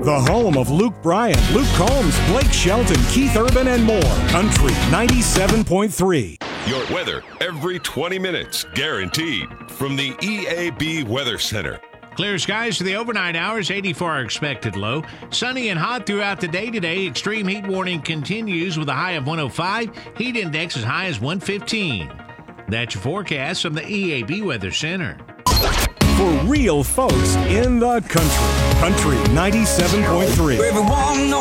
the home of Luke Bryan, Luke Combs, Blake Shelton, Keith Urban, and more. Country 97.3. Your weather every 20 minutes, guaranteed. From the EAB Weather Center. Clear skies for the overnight hours, 84 our expected low. Sunny and hot throughout the day today. Extreme heat warning continues with a high of 105. Heat index as high as 115. That's your forecast from the EAB Weather Center. For real folks in the country. Country 97.3.